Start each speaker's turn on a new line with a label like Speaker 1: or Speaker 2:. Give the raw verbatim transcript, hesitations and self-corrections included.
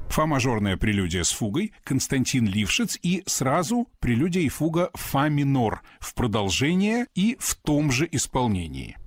Speaker 1: Фа-мажорная прелюдия с фугой, Константин Лившиц, и сразу прелюдия и фуга фа минор в продолжение и в том же исполнении.